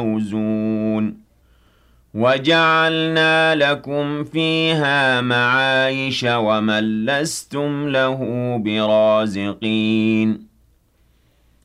الْمَوْزُونَ وَجَعَلْنَا لَكُمْ فِيهَا مَعَايِشَ وَمَن لَّسْتُمْ لَهُ بِرَازِقِينَ